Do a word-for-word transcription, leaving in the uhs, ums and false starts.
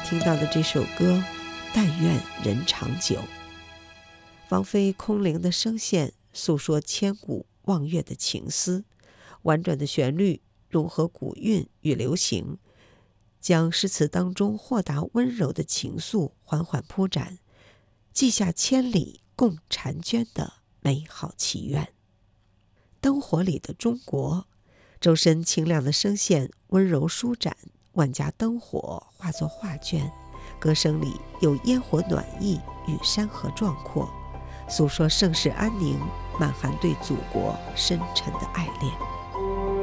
听到的这首歌《但愿人长久》，王菲空灵的声线诉说千古望月的情思，婉转的旋律融合古韵与流行，将诗词当中豁达温柔的情愫缓缓铺展，记下千里共婵娟的美好祈愿。灯火里的中国，周深清亮的声线温柔舒展，万家灯火化作画卷，歌声里有烟火暖意与山河壮阔，诉说盛世安宁，满含对祖国深沉的爱恋。